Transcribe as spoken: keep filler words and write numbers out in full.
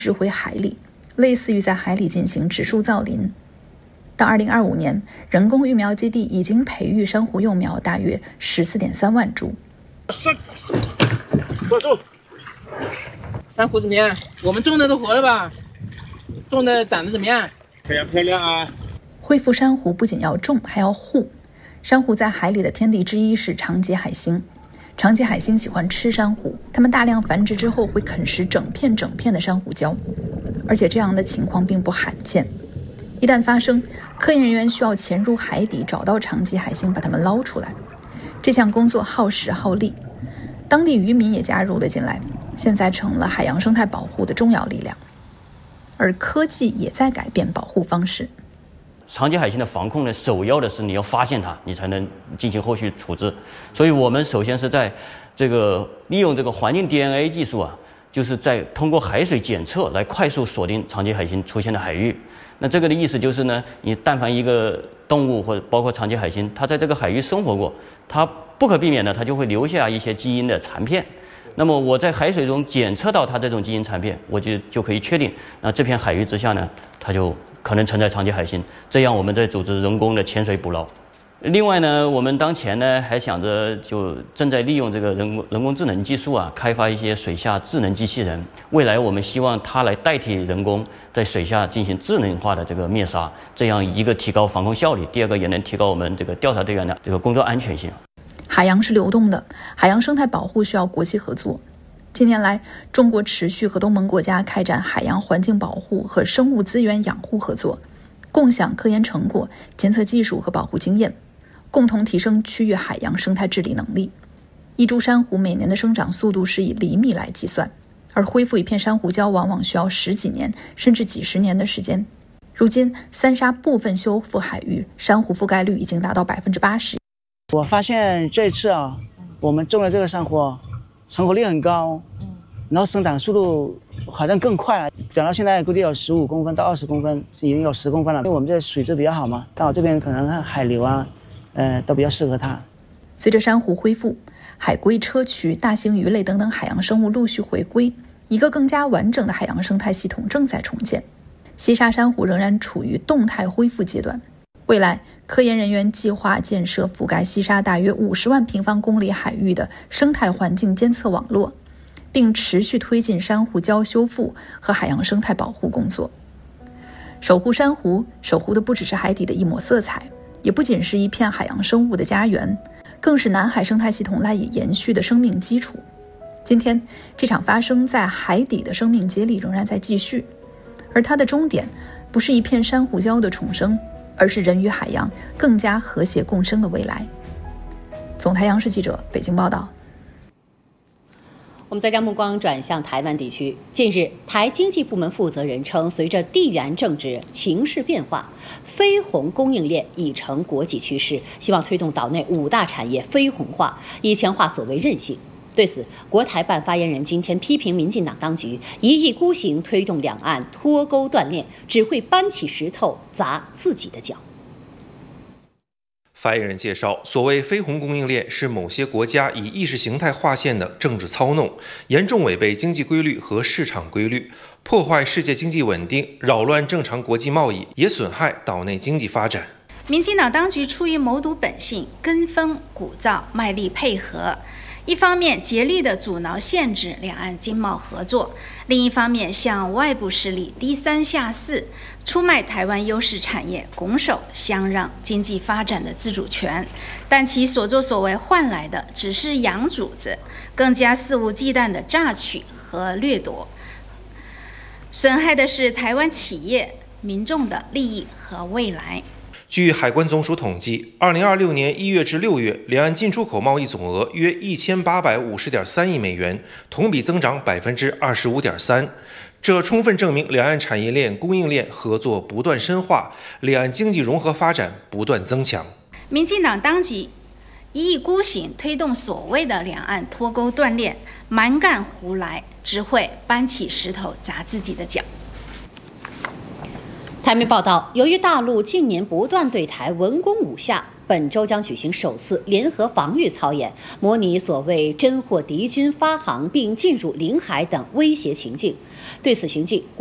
置回海里，类似于在海里进行植树造林。到二零二五年，人工育苗基地已经培育珊瑚幼苗大约十四点三万株。 上，坐住。珊瑚怎么样？我们种的都活了吧？种的长得怎么样？ 非常漂亮啊！ 恢复珊瑚不仅要种，还要护。珊瑚在海里的天敌之一是长节海星。长节海星喜欢吃珊瑚，它们大量繁殖之后会啃食整片整片的珊瑚礁，而且这样的情况并不罕见。一旦发生，科研人员需要潜入海底找到长节海星，把它们捞出来。这项工作耗时耗力，当地渔民也加入了进来，现在成了海洋生态保护的重要力量。而科技也在改变保护方式。 长节海星的防控呢，首要的是你要发现它，你才能进行后续处置。所以我们首先是在这个利用这个环境 D N A 技术啊，就是在通过海水检测来快速锁定长节海星出现的海域。那这个的意思就是呢，你但凡一个动物或者包括长节海星，它在这个海域生活过，它不可避免的，它就会留下一些基因的残片。那么我在海水中检测到它这种基因残片，我就就可以确定，那这片海域之下呢，它就可能存在长节海星。这样我们再组织人工的潜水捕捞。另外呢，我们当前呢还想着就正在利用这个人工人工智能技术啊，开发一些水下智能机器人。未来我们希望它来代替人工在水下进行智能化的这个灭杀，这样一个提高防控效率，第二个也能提高我们这个调查队员的这个工作安全性。 海洋是流动的，海洋生态保护需要国际合作。近年来，中国持续和东盟国家开展海洋环境保护和生物资源养护合作，共享科研成果、监测技术和保护经验，共同提升区域海洋生态治理能力。一株珊瑚每年的生长速度是以厘米来计算，而恢复一片珊瑚礁往往需要十几年甚至几十年的时间。如今，三沙部分修复海域，珊瑚覆盖率已经达到百分之八十。 我发现这次啊，我们种的这个珊瑚成活率很高，然后生长速度好像更快了，长到现在估计有十五公分到二十公分，已经有十公分了。因为我们这水质比较好嘛，刚好这边可能海流啊，呃，都比较适合它。 随着珊瑚恢复，海龟、砗磲、大型鱼类等等海洋生物陆续回归，一个更加完整的海洋生态系统正在重建。西沙珊瑚仍然处于动态恢复阶段。未来，科研人员计划建设覆盖西沙大约五十万平方公里海域的生态环境监测网络，并持续推进珊瑚礁修复和海洋生态保护工作。守护珊瑚，守护的不只是海底的一抹色彩，也不仅是一片海洋生物的家园，更是南海生态系统赖以延续的生命基础。今天，这场发生在海底的生命接力仍然在继续，而它的终点不是一片珊瑚礁的重生，而是人与海洋更加和谐共生的未来。总台央视记者北京报道。 我们再将目光转向台湾地区。近日，台经济部门负责人称，随着地缘政治情势变化，非红供应链已成国际趋势，希望推动岛内五大产业非红化，以强化所谓韧性。对此，国台办发言人今天批评民进党当局一意孤行推动两岸脱钩断链，只会搬起石头砸自己的脚。 发言人介绍，所谓非红供应链是某些国家以意识形态划线的政治操弄，严重违背经济规律和市场规律，破坏世界经济稳定，扰乱正常国际贸易，也损害岛内经济发展。 民进党当局出于谋独本性，跟风鼓噪，卖力配合。一方面竭力地阻挠限制两岸经贸合作，另一方面向外部势力低三下四，出卖台湾优势产业，拱手相让经济发展的自主权。但其所作所为换来的只是养主子，更加肆无忌惮的榨取和掠夺，损害的是台湾企业、民众的利益和未来。 据海关总署统计，二零二六年一月至六月，两岸进出口贸易总额约一千八百五十点三亿美元，同比增长百分之二十五点三。这充分证明两岸产业链、供应链合作不断深化，两岸经济融合发展不断增强。 民进党当局一意孤行推动所谓的两岸脱钩断链，蛮干胡来，只会搬起石头砸自己的脚。 台台媒报道，由于大陆近年不断对台文攻武下，本周将举行首次联合防御操演，模拟所谓侦获敌军发航并进入领海等威胁情境。对此行径，